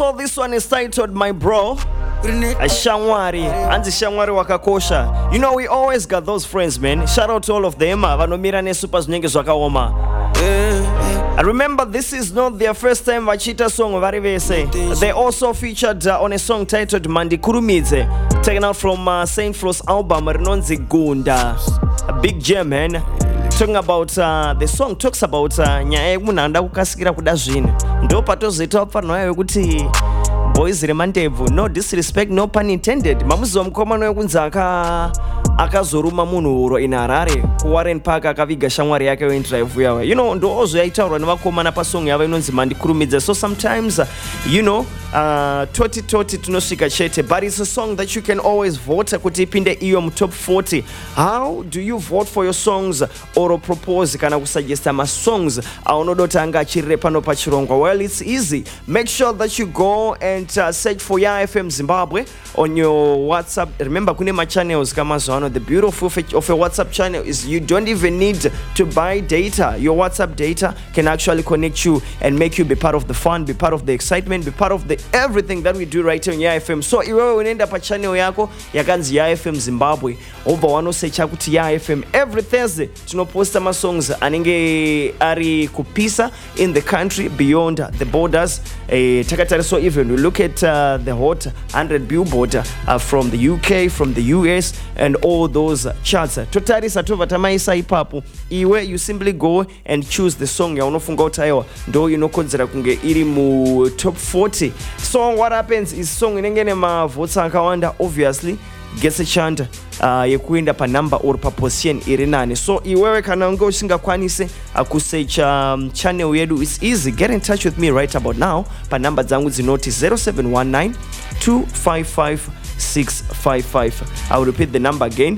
So this one is titled My Bro. Shangwari, Anzi Shangwari wakakosha. You know, we always got those friends, man. Shout out to all of them. Vanomira ne supers nyingi zwakaoma. I remember this is not their first time vachita song varivese. They also featured on a song titled Mandikurumidze, taken out from Saint Flo's album Rinonzi Gunda. A big gem, man. Talking about the song talks about nyaya munanda kukasikira kuda zvinhu. Ndo patozita pano yayo kuti boys remandebvu, no disrespect, no pun intended. Mamuzo mkomano yokunza akazoruma munhu uro in Harare ku Warren Park akaviga shamwari yake we drive yawe. You know, ndo ozo yaitaurwa nevakomana pasong yavo inonzi Mandikurumidze. So sometimes you know, toti tunosvika chete, but it's a song that you can always vote kuti ipinde iyo mu top 40. How do you vote for your songs or propose kana kusuggesta ma songs aunodota anga achirire pano pachirongwa? Well, it's easy. Make sure that you go and search for Ya FM Zimbabwe on your WhatsApp. Remember kune ma channels kama zoano. The beautiful of a WhatsApp channel is you don't even need to buy data. Your WhatsApp data can actually connect you and make you be part of the fun, be part of the excitement, be part of the everything that we do right here on Ya FM. So iwewe unaenda pa channel yako yakanzi Ya FM Zimbabwe, over wanosearcha kuti Ya FM. Every Thursday tunoposta ma songs anenge ari kupisa in the country beyond the borders. Takatari, so even we look at the hot 100 billboard from the UK, from the US, and all those charts. Totari satova tamaisa ipapo. Iwe you simply go and choose the song ya unofunga utayo ndo inokonzera kunge iri mu top 40. So what happens is song inengene ma votes akawanda obviously gets a chance yekuenda pa number or pa position iri nane. So iwewe kana unge usingakwanise kusearcha channel yedu, it's easy. Get in touch with me right about now pa number zangu zinoti 0719 255 655. I will repeat the number again,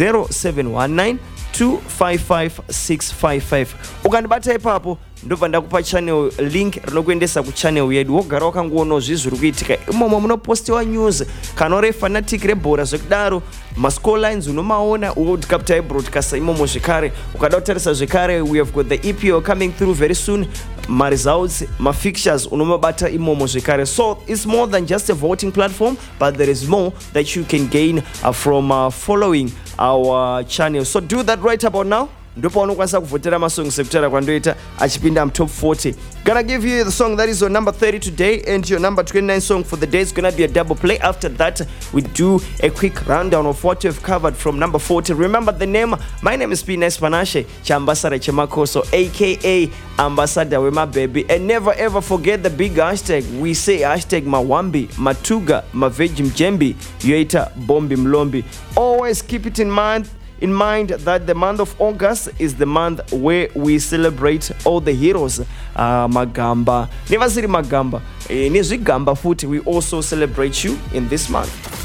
0719 255 655. Ukandibata ipapo ndobva ndakupa channel link rinokuendesa ku channel yedu. Wogara wakangoona zvizviri kuitika imomo munopostiwa news kana uri fanatic rebhora zvekudaro, mascorelines unomaona, World Cup type broadcast imomo zvekare. Ukada kutarisa zvekare, we have got the EPL coming through very soon. My results, my fixtures unomabata imomo zvekare. So it's more than just a voting platform, but there is more that you can gain from following our channel. So do that right about now. Ndopo unokwanisa kuvotera masong sekutara kwandoita achipinda mu top 40. Gonna give you the song that is your number 30 today, and your number 29 song for the day is gonna be a double play. After that, we do a quick rundown of what you've covered from number 40. Remember the name. My name is P. Nice Panashe, Chambasara Chemakoso, aka Ambassador with my baby. And never ever forget the big hashtag. We say hashtag Mawambi, Matuga, Maveji Mjembi, Yueta Bombi Mlombi. Always keep it in mind that the month of August is the month where we celebrate all the heroes. Magamba, never say Magamba, Nizigamba Futi, we also celebrate you in this month.